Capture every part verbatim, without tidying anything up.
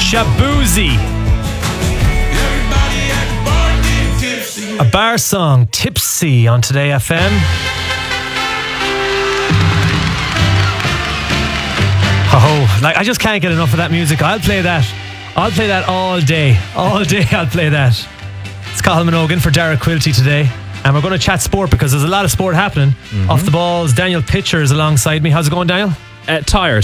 Shaboozey. A bar song, Tipsy, on Today F M. Oh, like I just can't get enough of that music. I'll play that. I'll play that all day. All day I'll play that. It's Cathal Minogan for Derek Quilty today. And we're going to chat sport because there's a lot of sport happening. Mm-hmm. Off the balls, Daniel Pitcher is alongside me. How's it going, Daniel? Uh, tired.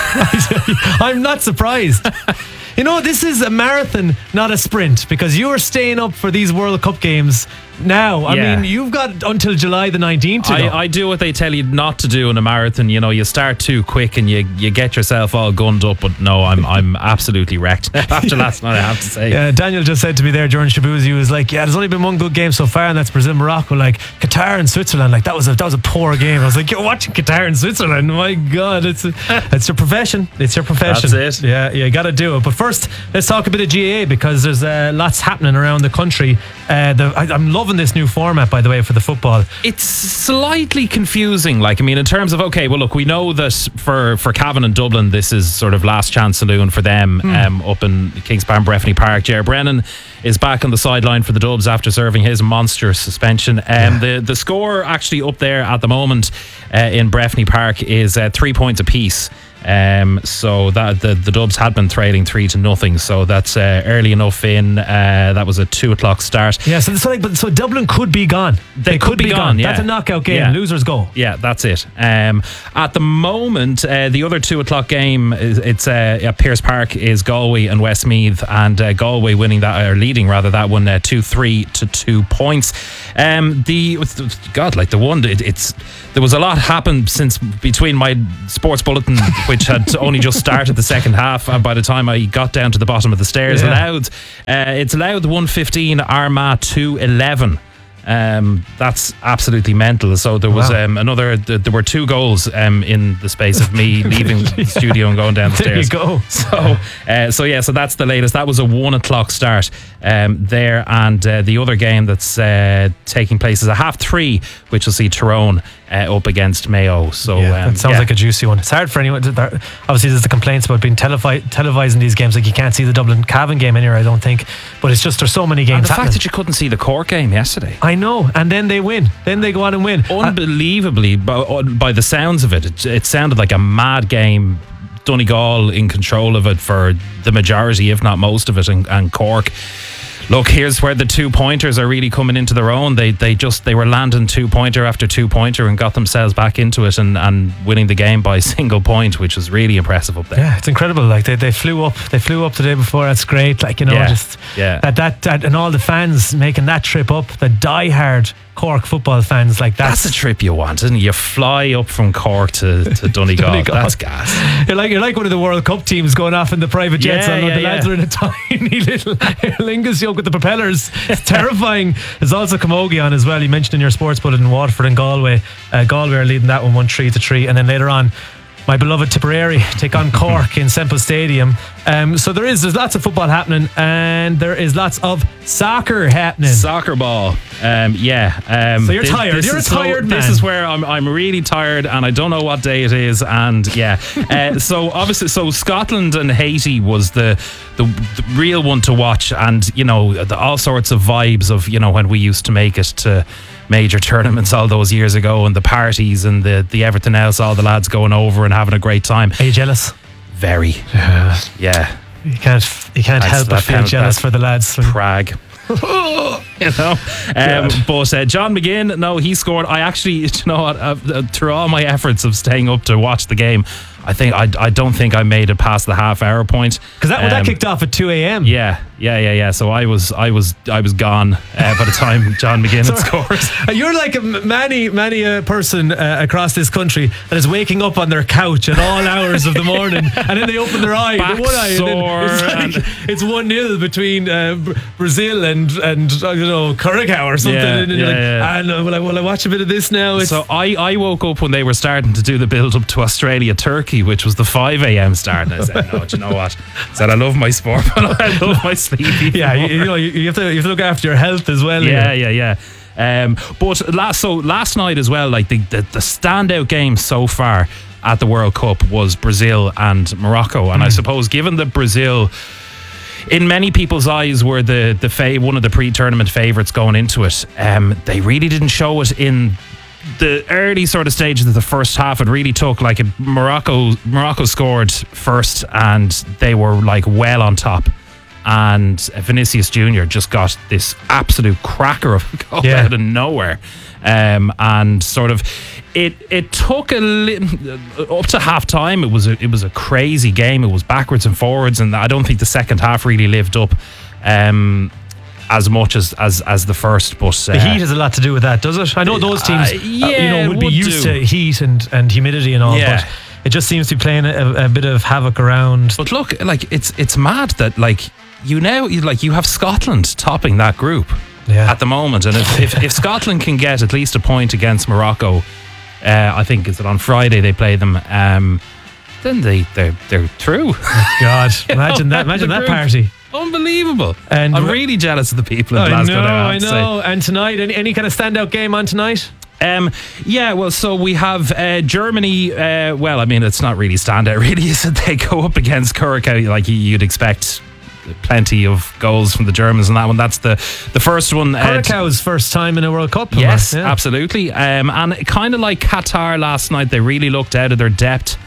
I'm not surprised. You know, this is a marathon, not a sprint, because you're staying up for these World Cup games now. I yeah. mean, you've got until July the nineteenth to I, go. I do what they tell you not to do in a marathon. You know, you start too quick and you, you get yourself all gunned up. But no, I'm I'm absolutely wrecked after last night, I have to say. Yeah, Daniel just said to me there during Shaboozey, he was like, yeah, there's only been one good game so far, and that's Brazil-Morocco. Like, Qatar and Switzerland, like, that was a, that was a poor game. I was like, you're watching Qatar and Switzerland. My God, it's a, it's your profession. It's your profession. That's it. Yeah, you got to do it. But first, let's talk a bit of G A A because there's uh, lots happening around the country. Uh, the, I, I'm loving this new format, by the way, for the football. It's slightly confusing. Like, I mean, in terms of, okay, well, look, we know that for, for Cavan and Dublin, this is sort of last chance saloon for them hmm. um, up in Kingspan Breffni Park. Ger Brennan is back on the sideline for the Dubs after serving his monster suspension. Um, yeah. the, the score actually up there at the moment uh, in Breffni Park is uh, three points apiece. Um, so that the, the Dubs had been trailing three to nothing. So that's uh, early enough in. Uh, that was a two o'clock start. Yeah. So, so, like, but, so Dublin could be gone. They, they could, could be, be gone. gone. Yeah. That's a knockout game. Yeah. Losers go. Yeah, that's it. Um, at the moment, uh, the other two o'clock game, is, it's uh, at Pearse Park, is Galway and Westmeath, and uh, Galway winning that, or leading rather that one uh, two three to two points. Um, the God, like the one, it, it's there was a lot happened since between my sports bulletin, which had only just started the second half, and by the time I got down to the bottom of the stairs, yeah. allowed uh, it's allowed one fifteen Armagh two eleven. Um, that's absolutely mental. So there was wow. um, another. Th- there were two goals um, in the space of me leaving the studio and going down the there stairs. There you go. So, uh, so yeah. So that's the latest. That was a one o'clock start um, there, and uh, the other game that's uh, taking place is a half three, which will see Tyrone uh, up against Mayo. So yeah, um, that sounds yeah. like a juicy one. It's hard for anyone. To, obviously, there's the complaints about being televi- televising these games. Like, you can't see the Dublin Cavan game anywhere, I don't think. But it's just there's so many games. And the happening. fact that you couldn't see the Cork game yesterday. I know, and then they win. Then they go on and win. Unbelievably, by, by the sounds of it, it, it sounded like a mad game. Donegal in control of it for the majority, if not most of it, and, and Cork. Look, here's where the two pointers are really coming into their own. They they just they were landing two pointer after two pointer and got themselves back into it and, and winning the game by a single point, which was really impressive up there. Yeah, it's incredible. Like they, they flew up, they flew up the day before. That's great. Like, you know, yeah, just yeah. that, that that and all the fans making that trip up, the diehard Cork football fans, like that's, that's a trip you want, isn't it? You fly up from Cork to, to Donegal. Donegal. That's gas. You're like you're like one of the World Cup teams going off in the private jets. Yeah, I know yeah, the lads yeah. are in a tiny little Lingus yoke with the propellers. It's terrifying. There's also Camogie on as well. You mentioned in your sports bulletin Waterford and Galway. Uh, Galway are leading that one one three to three, and then later on, my beloved Tipperary take on Cork in Semple Stadium. Um, so there is there's lots of football happening, and there is lots of soccer happening. Soccer ball, um, yeah. Um, so you're this, tired. This You're a tired so, man. This is where I'm. I'm really tired, and I don't know what day it is. And yeah, uh, so obviously, so Scotland and Haiti was the, the the real one to watch, and you know, the, all sorts of vibes of you know when we used to make it to major tournaments all those years ago, and the parties and the the everything else, all the lads going over and having a great time. Are you jealous? Very. Yeah. Yeah. You can't you can't That's help but feel pound, jealous for the lads. Prague. you know, um, but uh, John McGinn, no, he scored. I actually, you know what, uh, uh, through all my efforts of staying up to watch the game, I think I, I don't think I made it past the half hour point because that um, that kicked off at two a.m. Yeah, yeah, yeah, yeah. So I was I was I was gone uh, by the time John McGinn had scored. You're like a many many a person uh, across this country that is waking up on their couch at all hours of the morning, and then they open their eye, Back one eye, and then it's like and it's one nil between uh, Brazil and and uh, you know Curacao or something. Yeah, and you're yeah, like, yeah. ah, no, will I will I watch a bit of this now? It's so I, I woke up when they were starting to do the build up to Australia Turkey, which was the five a.m. start, and I said, no, do you know what? I said, I love my sport, but I love my sleep. yeah, you, you know, you, you have to you have to look after your health as well. Yeah, you know? yeah, yeah. Um, but last so last night as well, like the, the the standout game so far at the World Cup was Brazil and Morocco, and mm. I suppose given that Brazil in many people's eyes, were the the fa- one of the pre-tournament favourites going into it. Um, they really didn't show it in the early sort of stages of the first half. It really took like a Morocco. Morocco scored first, and they were like well on top. And Vinicius Junior just got this absolute cracker of a goal Yeah. out of nowhere. Um, and sort of, it it took a little up to half time. It was a, it was a crazy game. It was backwards and forwards, and I don't think the second half really lived up um, as much as, as as the first. But uh, The heat has a lot to do with that, does it? I know those teams, Uh, uh, yeah, you know, would be would used do. to heat and, and humidity and all, Yeah. but it just seems to be playing a, a bit of havoc around. But look, like it's it's mad that like you now you like you have Scotland topping that group Yeah. at the moment, and if, if if Scotland can get at least a point against Morocco, uh, I think is it on Friday they play them. Um, then they they're they're through. God, imagine know, that! Imagine the that group. party. Unbelievable. And I'm we- really jealous of the people in I Glasgow. know, now, I I have to say. know. And tonight, any, any kind of standout game on tonight? Um, yeah, well, so we have uh, Germany. Uh, well, I mean, it's not really standout, really, is it? They go up against Curacao, like you'd expect. Plenty of goals from the Germans in that one. That's the the first one. uh, Curaçao's first time in a World Cup. Yes, yeah. absolutely. Um, and kind of like Qatar last night, they really looked out of their depth.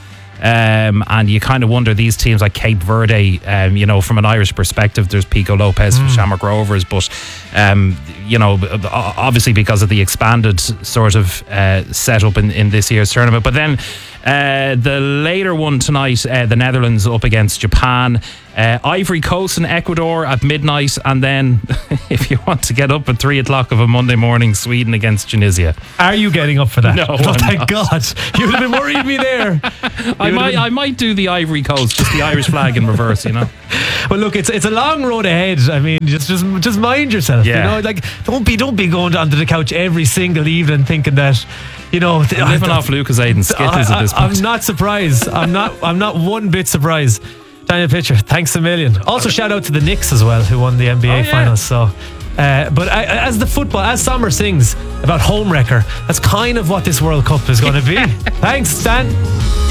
Um, and you kind of wonder, these teams like Cape Verde, um, you know, from an Irish perspective, there's Pico Lopez from Shamrock Rovers, but, um, you know, obviously because of the expanded sort of uh, setup in, in this year's tournament. But then uh, the later one tonight, uh, the Netherlands up against Japan, uh, Ivory Coast and Ecuador at midnight, and then if you want to get up at three o'clock of a Monday morning, Sweden against Tunisia. Are you getting up for that? No, oh, I'm thank not. God. You would have been worried me there. I might, I might do the Ivory Coast, just the Irish flag in reverse, you know. Well, look, it's it's a long road ahead. I mean, just just just mind yourself. Yeah. You know, like don't be don't be going onto the couch every single evening thinking that, you know, th- I'm living I- off Lucas Aiden Skittles I, at this I, point. I'm not surprised. I'm not. I'm not one bit surprised. Daniel Pitcher, thanks a million. Also, shout out to the Knicks as well, who won the N B A Oh, yeah. finals. So, uh, but I, as the football, as Sommer sings about home wrecker, that's kind of what this World Cup is going to be. Thanks, Dan.